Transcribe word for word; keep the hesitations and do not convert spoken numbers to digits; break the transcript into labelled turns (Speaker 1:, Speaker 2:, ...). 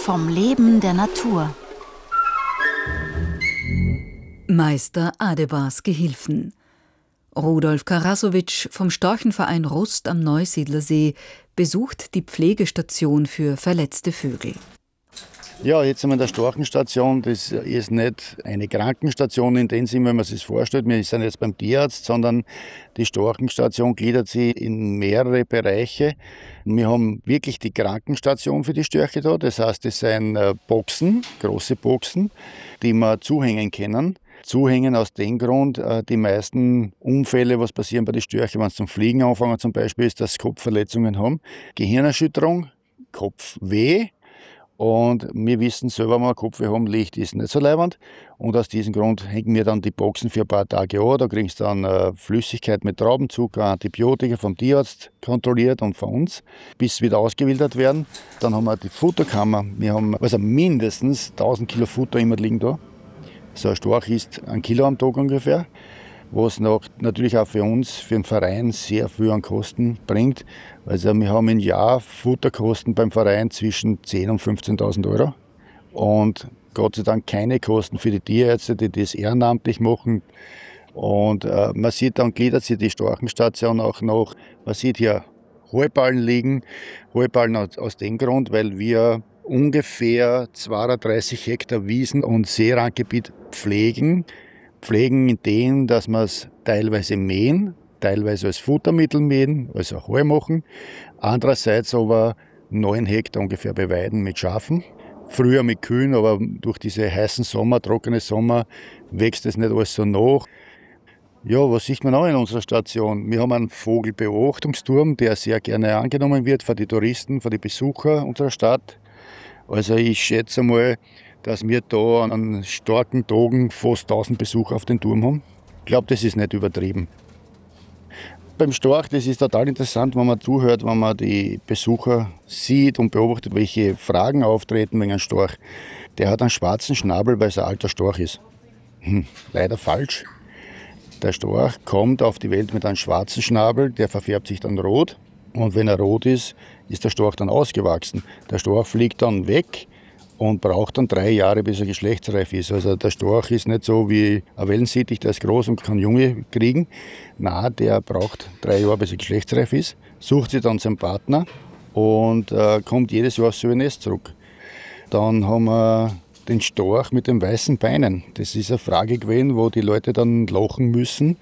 Speaker 1: vom Leben der Natur.
Speaker 2: Meister Adebars Gehilfen. Rudolf Karasowitsch vom Storchenverein Rust am Neusiedlersee besucht die Pflegestation für verletzte Vögel.
Speaker 3: Ja, jetzt sind wir in der Storchenstation. Das ist nicht eine Krankenstation in dem Sinne, wenn man sich das vorstellt. Wir sind jetzt beim Tierarzt, sondern die Storchenstation gliedert sich in mehrere Bereiche. Wir haben wirklich die Krankenstation für die Störche da. Das heißt, das sind Boxen, große Boxen, die wir zuhängen können. Zuhängen aus dem Grund, die meisten Unfälle, was passieren bei den Störchen, wenn sie zum Fliegen anfangen zum Beispiel, ist, dass sie Kopfverletzungen haben. Gehirnerschütterung, Kopfweh. Und wir wissen selber, wenn wir Kopfweh haben, Licht ist nicht so leibend. Und aus diesem Grund hängen wir dann die Boxen für ein paar Tage an. Da kriegst du dann äh, Flüssigkeit mit Traubenzucker, Antibiotika vom Tierarzt kontrolliert und von uns, bis sie wieder ausgewildert werden. Dann haben wir die Futterkammer. Wir haben also mindestens tausend Kilo Futter immer liegen da. So ein Storch isst ein Kilo am Tag ungefähr, was noch natürlich auch für uns, für den Verein sehr viel an Kosten bringt. Also wir haben im Jahr Futterkosten beim Verein zwischen zehntausend und fünfzehntausend Euro. Und Gott sei Dank keine Kosten für die Tierärzte, die das ehrenamtlich machen. Und äh, man sieht, dann gliedert sich die Storchenstation auch noch. Man sieht hier Heuballen liegen. Heuballen aus, aus dem Grund, weil wir ungefähr zweiunddreißig Hektar Wiesen- und Seerandgebiet pflegen. Pflegen in dem, dass wir es teilweise mähen, teilweise als Futtermittel mähen, also Heu machen. Andererseits aber neun Hektar ungefähr beweiden mit Schafen. Früher mit Kühen, aber durch diese heißen Sommer, trockene Sommer, wächst es nicht alles so nach. Ja, was sieht man auch in unserer Station? Wir haben einen Vogelbeobachtungsturm, der sehr gerne angenommen wird von den Touristen, von den Besuchern unserer Stadt. Also ich schätze mal, dass wir da an starken Tagen fast tausend Besucher auf den Turm haben. Ich glaube, das ist nicht übertrieben. Beim Storch, das ist total interessant, wenn man zuhört, wenn man die Besucher sieht und beobachtet, welche Fragen auftreten wegen einem Storch. Der hat einen schwarzen Schnabel, weil es ein alter Storch ist. Hm, leider falsch. Der Storch kommt auf die Welt mit einem schwarzen Schnabel, der verfärbt sich dann rot. Und wenn er rot ist, ist der Storch dann ausgewachsen. Der Storch fliegt dann weg und braucht dann drei Jahre, bis er geschlechtsreif ist. Also der Storch ist nicht so wie ein Wellensittich, der ist groß und kann Junge kriegen. Nein, der braucht drei Jahre, bis er geschlechtsreif ist, sucht sich dann seinen Partner und äh, kommt jedes Jahr auf so ein Nest zurück. Dann haben wir den Storch mit den weißen Beinen. Das ist eine Frage gewesen, wo die Leute dann lachen müssen,